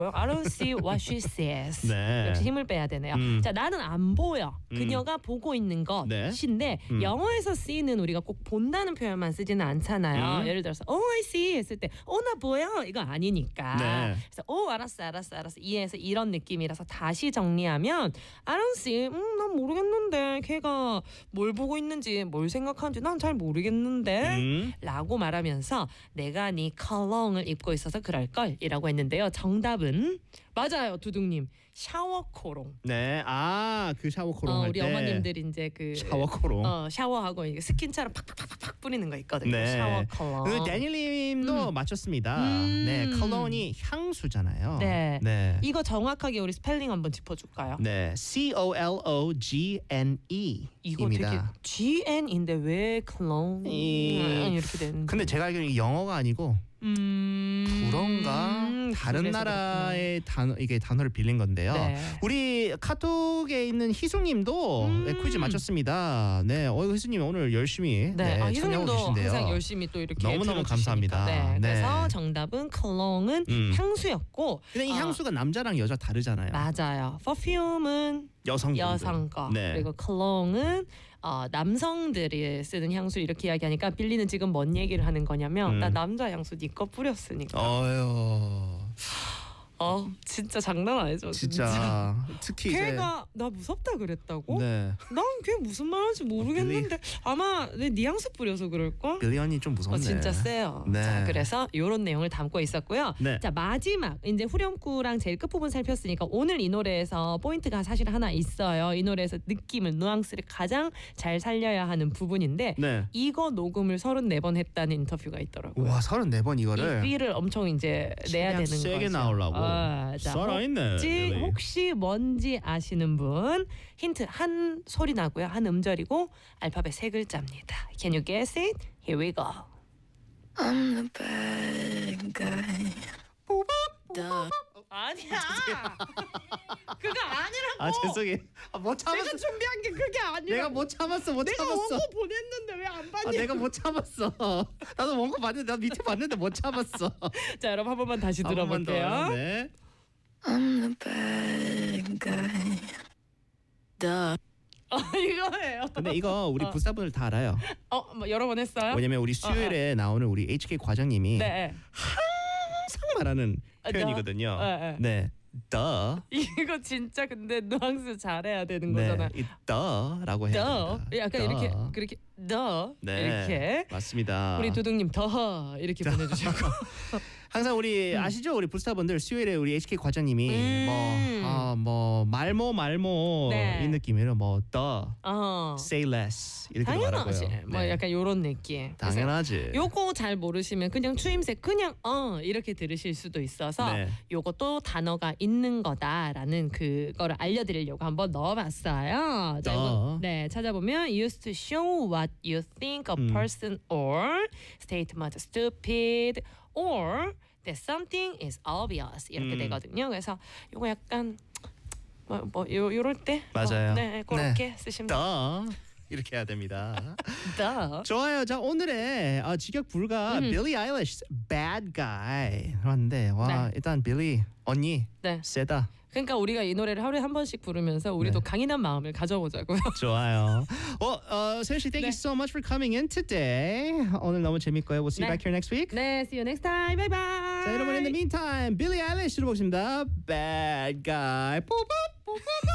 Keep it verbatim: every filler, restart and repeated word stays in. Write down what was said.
I don't see what she says. 네. 역시 힘을 빼야 되네요. 음. 자, 나는 안 보여. 음. 그녀가 보고 있는 것인데 네. 음. 영어에서 C는 우리가 꼭 본다는 표현만 쓰지는 않잖아요. 음. 예를 들어서 Oh, I see 했을 때 Oh, 나 보여. 이거 아니니까. 네. 그래서 Oh, 알았어, 알았어, 알았어. 이해해서 이런 느낌이라서 다시 정리하면 I don't see. 음, 난 모르겠는데 걔가 뭘 보고 있는지 뭘 생각하는지 난 잘 모르겠는데 음. 라고 말하면서 내가 네 컬러를 입고 있어서 그럴걸 이라고 했는데요. 정답은 맞아요, 두둥님. 샤워 코롱. 네, 아, 그 샤워 코롱 어, 할 우리 때 어머님들이 이제 그 샤워 코롱. 어, 샤워하고 이게 스킨처럼 팍팍팍팍 뿌리는 거 있거든요. 네. 샤워 컬러. 그 데니엘님도 음. 맞췄습니다. 음. 네, 컬러니 향수잖아요. 네. 네. 이거 정확하게 우리 스펠링 한번 짚어줄까요? 네, C O L O G N E 이거 입니다. 되게 지엔인데 왜 클론 이- 이렇게 되는? 근데 제가 알기로는 이게 영어가 아니고 음... 불어인가 다른 그래서 나라의 단어 이게 단어를 빌린 건데요. 네. 우리 카톡에 있는 희수님도 음. 네, 퀴즈 맞췄습니다. 네, 어 희수님 오늘 열심히 네, 네, 아, 참여하고 희성님도 계신데요. 항상 열심히 또 이렇게 너무너무 들어주시니까. 감사합니다. 네, 그래서 네. 정답은 컬롱은 음. 향수였고. 근데 이 어, 향수가 남자랑 여자 다르잖아요. 맞아요. 퍼퓸은 여성 여성 거. 네. 그리고 컬롱은 어, 남성들이 쓰는 향수 이렇게 이야기하니까 빌리는 지금 뭔 얘기를 하는 거냐면 음. 나 남자 향수 네 거 뿌렸으니까. 어휴, 어, 진짜 장난 아니죠. 진짜 특히 이제 걔가 나 무섭다 그랬다고? 네, 난 걔 무슨 말하는지 모르겠는데 아마 내 네 향수 뿌려서 그럴걸? 빌리언이 좀 무섭네. 어, 진짜 세요. 네. 자, 그래서 이런 내용을 담고 있었고요. 네. 자, 마지막 이제 후렴구랑 제일 끝부분 살폈으니까 오늘 이 노래에서 포인트가 사실 하나 있어요. 이 노래에서 느낌을 누앙스를 가장 잘 살려야 하는 부분인데 네. 이거 녹음을 서른네 번 했다는 인터뷰가 있더라고요. 와, 서른네 번 이 이거를 B를 엄청 이제 내야 되는 거죠. 세게 나오려고. 아, 자, 살아있네. 혹시, really. 혹시 뭔지 아시는 분 힌트 한 소리 나고요. 한 음절이고 알파벳 세 글자입니다. Can you guess it? Here we go. I'm the bad guy. Duh. 아니야. 그거 아니라고. 아 죄송해. 아, 못 참았어. 내가 준비한 게 그게 아니라. 내가 못 참았어. 못 내가 참았어. 원고 보냈는데 왜 안 봤냐? 아, 내가 못 참았어. 나도 원고 봤는데 나 밑에 봤는데 못 참았어. 자, 여러분 한 번만 다시 한 번만 들어볼게요. 더. 네. I'm the bad guy. Duh. 어, 이거예요. 근데 이거 우리 어. 부사분들 다 알아요. 어, 뭐 여러 번 했어요? 왜냐면 우리 수요일에 나오는 우리 에이치케이 과장님이 네. 항상 말하는 아, 표현이거든요. 네, 네. 네. 더. 이거 진짜 근데 누앙스 잘해야 되는 네. 거잖아요. 이 더라고 해야 더 됩니다. 약간 더. 이렇게 그렇게 더 네. 이렇게 맞습니다. 우리 두둥님 더 이렇게 보내주시고 항상 우리 아시죠? 우리 부스타분들 수요일에 우리 에이치케이 과장님이 음. 뭐, 어, 뭐 말모 말모 네. 이 느낌으로 뭐 더, 어 say less 이렇게 당연하지. 말하고요. 뭐 네. 약간 요런 느낌. 그래서 당연하지. 요거 잘 모르시면 그냥 추임새 그냥 어 이렇게 들으실 수도 있어서 네. 요것도 단어가 있는 거다라는 그거를 알려드리려고 한번 넣어봤어요. 자, 이거, 네 찾아보면 used to show what you think a 음. person or statement stupid or that something is obvious 이렇게 음. 되거든요. 그래서 요거 약간 뭐, 뭐 요, 요럴 때 맞아요. 어, 네 그렇게 쓰시면 더 이렇게 해야 됩니다. 더. 좋아요. 자 오늘의 어, 직역 불가 음. 빌리 아일리시 Bad Guy 하는데 와 네. 일단 빌리 언니 네. 세다. 그러니까 우리가 이 노래를 하루에 한 번씩 부르면서 우리도 네. 강인한 마음을 가져보자고요. 좋아요. 어, 어, 세현 씨, thank you 네. so much for coming in today. 오늘 너무 재밌고요. We'll see you 네. back here next week. 네, see you next time. Bye bye. 자, 여러분 in the meantime, 빌리 아일리시 들어보겠습니다. Bad Guy. 뽀뽀.